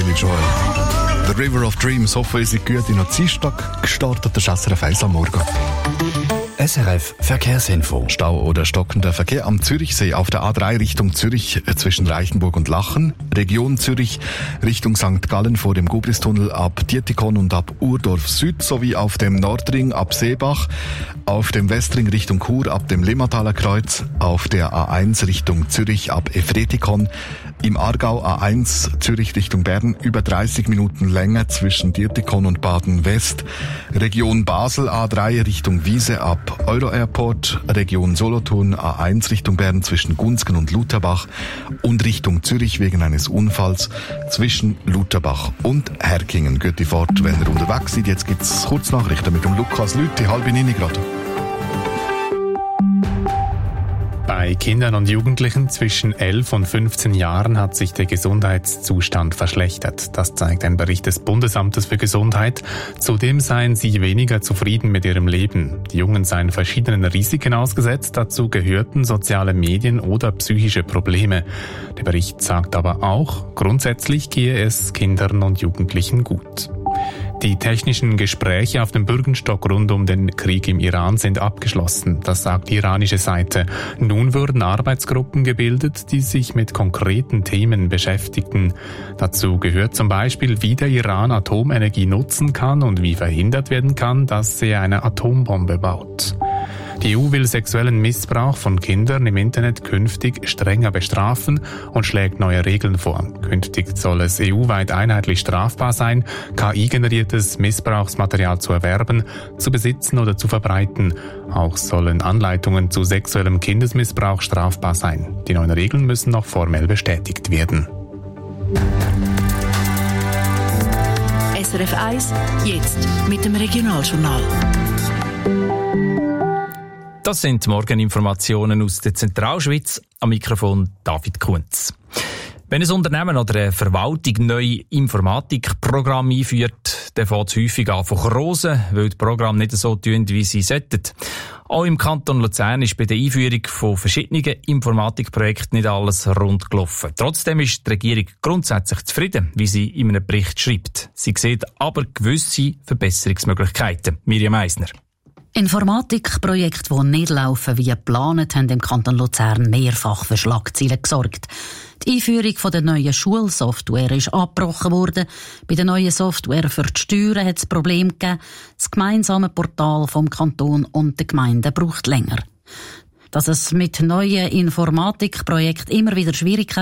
Billy Joel. The River of Dreams. Hoffen, ihr seid gut in den Dienstag gestartet. Das ist SRF 1 am Morgen. SRF Verkehrsinfo. Stau oder stockender Verkehr am Zürichsee auf der A3 Richtung Zürich zwischen Reichenburg und Lachen. Region Zürich Richtung St. Gallen vor dem Gubristunnel ab Dietikon und ab Urdorf Süd sowie auf dem Nordring ab Seebach. Auf dem Westring Richtung Chur ab dem Limmataler Kreuz. Auf der A1 Richtung Zürich ab Efretikon. Im Aargau A1 Zürich Richtung Bern über 30 Minuten länger zwischen Dietikon und Baden-West. Region Basel A3 Richtung Wiese ab Euro-Airport. Region Solothurn A1 Richtung Bern zwischen Gunzgen und Lutherbach. Und Richtung Zürich wegen eines Unfalls zwischen Lutherbach und Herkingen. Gute Fahrt, wenn ihr unterwegs seid. Jetzt gibt's Kurznachrichten mit dem Lukas Lüthi, 8:30 gerade. Bei Kindern und Jugendlichen zwischen 11 und 15 Jahren hat sich der Gesundheitszustand verschlechtert. Das zeigt ein Bericht des Bundesamtes für Gesundheit. Zudem seien sie weniger zufrieden mit ihrem Leben. Die Jungen seien verschiedenen Risiken ausgesetzt. Dazu gehörten soziale Medien oder psychische Probleme. Der Bericht sagt aber auch, grundsätzlich gehe es Kindern und Jugendlichen gut. Die technischen Gespräche auf dem Bürgenstock rund um den Krieg im Iran sind abgeschlossen. Das sagt die iranische Seite. Nun würden Arbeitsgruppen gebildet, die sich mit konkreten Themen beschäftigten. Dazu gehört zum Beispiel, wie der Iran Atomenergie nutzen kann und wie verhindert werden kann, dass er eine Atombombe baut. Die EU will sexuellen Missbrauch von Kindern im Internet künftig strenger bestrafen und schlägt neue Regeln vor. Künftig soll es EU-weit einheitlich strafbar sein, KI-generiertes Missbrauchsmaterial zu erwerben, zu besitzen oder zu verbreiten. Auch sollen Anleitungen zu sexuellem Kindesmissbrauch strafbar sein. Die neuen Regeln müssen noch formell bestätigt werden. SRF 1, jetzt mit dem Regionaljournal. Das sind Morgeninformationen aus der Zentralschweiz. Am Mikrofon David Kunz. Wenn ein Unternehmen oder eine Verwaltung neue Informatikprogramme einführt, dann fängt es häufig an von Krosen, weil die Programme nicht so tun, wie sie sollten. Auch im Kanton Luzern ist bei der Einführung von verschiedenen Informatikprojekten nicht alles rund gelaufen. Trotzdem ist die Regierung grundsätzlich zufrieden, wie sie in einem Bericht schreibt. Sie sieht aber gewisse Verbesserungsmöglichkeiten. Miriam Eisner. Informatikprojekte, die nicht laufen wie geplant, haben im Kanton Luzern mehrfach für Schlagzeilen gesorgt. Die Einführung der neuen Schulsoftware ist abgebrochen worden. Bei der neuen Software für die Steuern hat es Probleme gegeben. Das gemeinsame Portal vom Kanton und der Gemeinde braucht länger. Dass es mit neuen Informatikprojekten immer wieder Schwierigkeiten